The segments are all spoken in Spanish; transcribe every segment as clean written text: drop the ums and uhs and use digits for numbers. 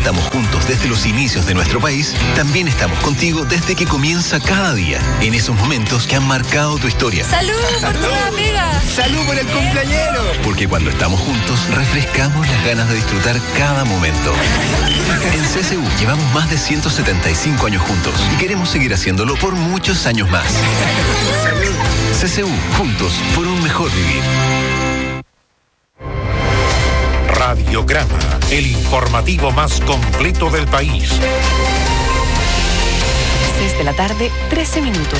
estamos juntos desde los inicios de nuestro país, también estamos contigo desde que comienza cada día, en esos momentos que han marcado tu historia. ¡Salud por tu amiga! ¡Salud por el cumpleañero! Porque cuando estamos juntos, refrescamos las ganas de disfrutar cada momento. En CSU llevamos más de 175 años juntos y queremos seguir haciéndolo por muchos años más. CSU, juntos por un mejor vivir. Radiograma, el informativo más completo del país. 6 de la tarde, 13 minutos.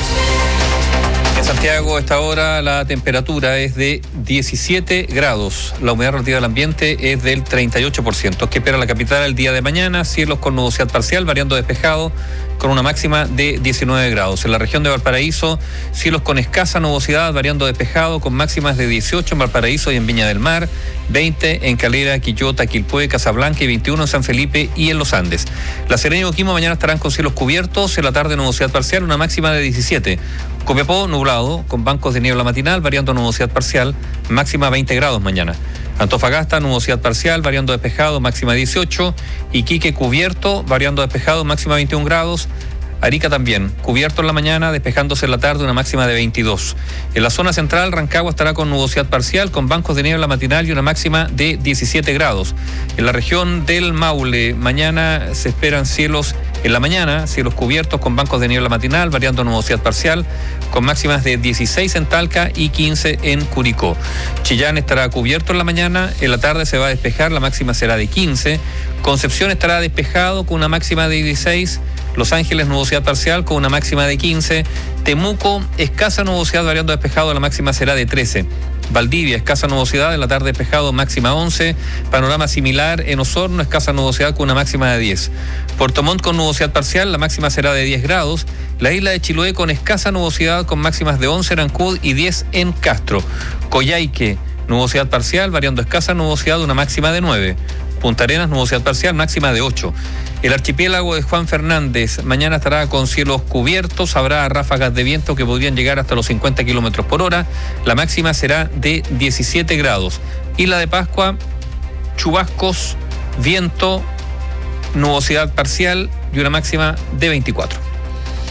En Santiago, a esta hora, la temperatura es de 17 grados. La humedad relativa del ambiente es del 38%. ¿Qué espera la capital el día de mañana? Cielos con nubosidad parcial, variando despejado, con una máxima de 19 grados. En la región de Valparaíso, cielos con escasa nubosidad, variando despejado, con máximas de 18 en Valparaíso y en Viña del Mar, 20 en Calera, Quillota, Quilpué, Casablanca y 21 en San Felipe y en Los Andes. La Serena y Coquimbo mañana estarán con cielos cubiertos, en la tarde nubosidad parcial, una máxima de 17. Copiapó, nublado, con bancos de niebla matinal, variando nubosidad parcial, máxima 20 grados mañana. Antofagasta, nubosidad parcial, variando despejado, máxima 18. Iquique, cubierto, variando despejado, máxima 21 grados. Arica también, cubierto en la mañana, despejándose en la tarde, una máxima de 22. En la zona central, Rancagua estará con nubosidad parcial, con bancos de niebla matinal y una máxima de 17 grados. En la región del Maule, mañana se esperan cielos en la mañana, cielos cubiertos con bancos de niebla matinal, variando nubosidad parcial, con máximas de 16 en Talca y 15 en Curicó. Chillán estará cubierto en la mañana, en la tarde se va a despejar, la máxima será de 15. Concepción estará despejado con una máxima de 16. Los Ángeles, nubosidad parcial con una máxima de 15. Temuco, escasa nubosidad, variando despejado, la máxima será de 13. Valdivia, escasa nubosidad, en la tarde despejado, máxima 11. Panorama similar en Osorno, escasa nubosidad con una máxima de 10. Puerto Montt con nubosidad parcial, la máxima será de 10 grados. La isla de Chiloé con escasa nubosidad con máximas de 11 en Ancud y 10 en Castro. Coyhaique, nubosidad parcial, variando escasa nubosidad, una máxima de 9. Punta Arenas, nubosidad parcial, máxima de 8. El archipiélago de Juan Fernández mañana estará con cielos cubiertos, habrá ráfagas de viento que podrían llegar hasta los 50 kilómetros por hora. La máxima será de 17 grados. Isla de Pascua, chubascos, viento, nubosidad parcial y una máxima de 24.